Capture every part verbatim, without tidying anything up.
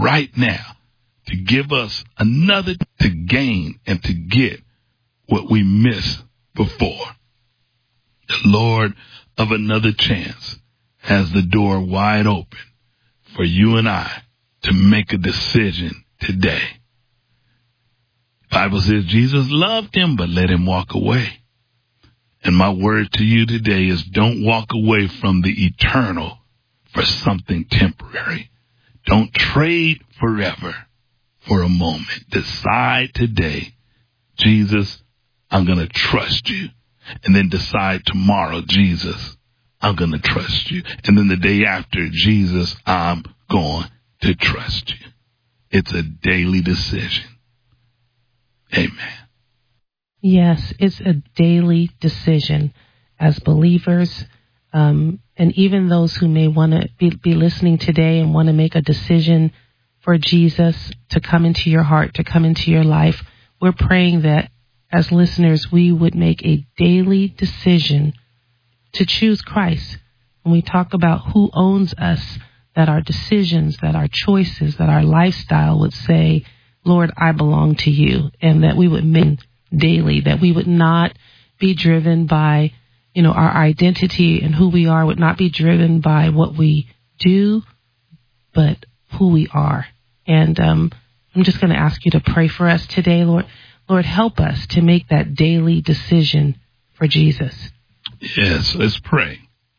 right now to give us another to gain and to get what we missed before. The Lord of another chance has the door wide open for you and I to make a decision today. The Bible says Jesus loved him, but let him walk away. And my word to you today is don't walk away from the eternal for something temporary. Don't trade forever for a moment. Decide today, Jesus, I'm going to trust you. And then decide tomorrow, Jesus, I'm going to trust you. And then the day after, Jesus, I'm going to trust you. It's a daily decision. Amen. Yes, it's a daily decision as believers, um, and even those who may want to be, be listening today and want to make a decision for Jesus to come into your heart, to come into your life. We're praying that as listeners, we would make a daily decision to choose Christ. When we talk about who owns us, that our decisions, that our choices, that our lifestyle would say, Lord, I belong to you, and that we would make daily, that we would not be driven by, you know, our identity and who we are would not be driven by what we do, but who we are. And um, I'm just going to ask you to pray for us today, Lord. Lord, help us to make that daily decision for Jesus. Yes, let's pray.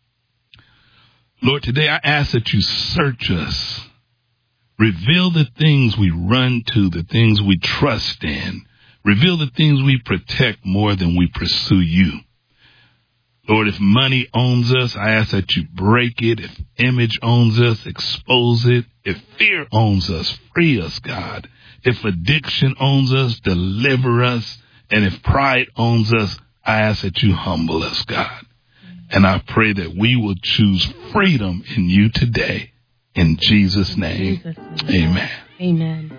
Lord, today I ask that you search us. Reveal the things we run to, the things we trust in. Reveal the things we protect more than we pursue you. Lord, if money owns us, I ask that you break it. If image owns us, expose it. If fear owns us, free us, God. If addiction owns us, deliver us. And if pride owns us, I ask that you humble us, God. And I pray that we will choose freedom in you today. In Jesus' name, Jesus' name. Amen. Amen.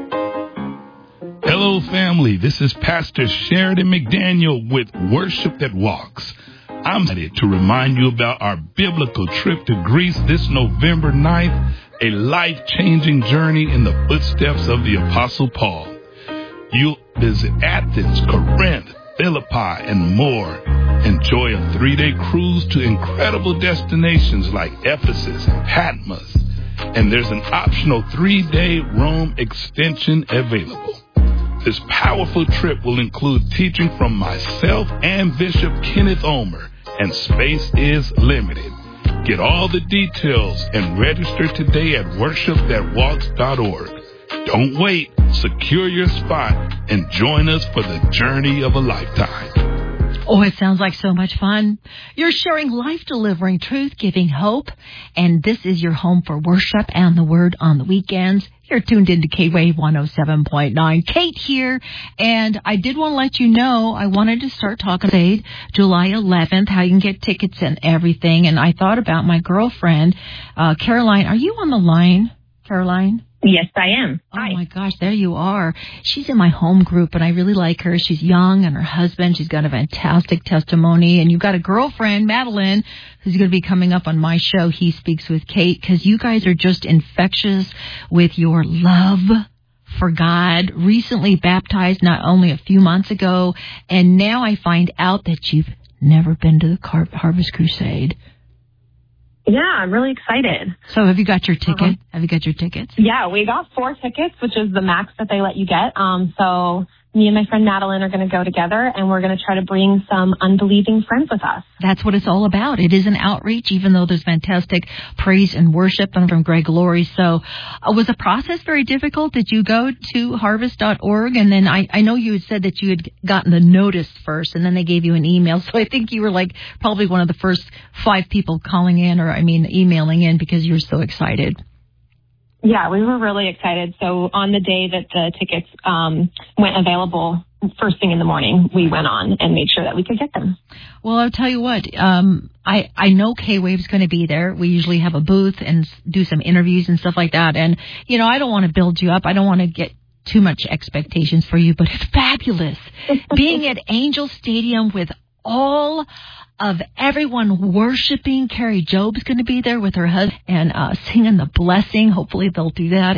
Hello, family. This is Pastor Sheridan McDaniel with Worship That Walks. I'm excited to remind you about our biblical trip to Greece this November ninth, a life-changing journey in the footsteps of the Apostle Paul. You'll visit Athens, Corinth, Philippi, and more. Enjoy a three-day cruise to incredible destinations like Ephesus and Patmos. And there's an optional three-day Rome extension available. This powerful trip will include teaching from myself and Bishop Kenneth Omer, and space is limited. Get all the details and register today at worship that walks dot org. Don't wait. Secure your spot and join us for the journey of a lifetime. Oh, it sounds like so much fun. You're sharing life-delivering truth, giving hope, and this is your home for worship and the Word on the weekends. You're tuned into K-Wave one oh seven point nine. Kate here, and I did want to let you know I wanted to start talking about July eleventh, how you can get tickets and everything, and I thought about my girlfriend, uh, Caroline. Are you on the line, Caroline? Yes, I am. Hi. Oh, my gosh, there you are. She's in my home group, and I really like her. She's young, and her husband, she's got a fantastic testimony. And you've got a girlfriend, Madeline, who's going to be coming up on my show, He Speaks with Kate, because you guys are just infectious with your love for God. Recently baptized not only a few months ago, and now I find out that you've never been to the Car- Harvest Crusade. Yeah, I'm really excited. So have you got your ticket? Uh-huh. Have you got your tickets? Yeah, we got four tickets, which is the max that they let you get. Um, so me and my friend Madeline are going to go together, and we're going to try to bring some unbelieving friends with us. That's what it's all about. It is an outreach, even though there's fantastic praise and worship from Greg Laurie. So uh, was the process very difficult? Did you go to harvest dot org? And then I, I know you had said that you had gotten the notice first, and then they gave you an email. So I think you were like probably one of the first five people calling in, or I mean emailing in, because you were so excited. Yeah, we were really excited. So on the day that the tickets um, went available, first thing in the morning, we went on and made sure that we could get them. Well, I'll tell you what, um, I, I know K-Wave's going to be there. We usually have a booth and do some interviews and stuff like that. And, you know, I don't want to build you up. I don't want to get too much expectations for you, but it's fabulous. Being at Angel Stadium with all of everyone worshiping. Carrie Job's going to be there with her husband and uh, singing the blessing. Hopefully they'll do that.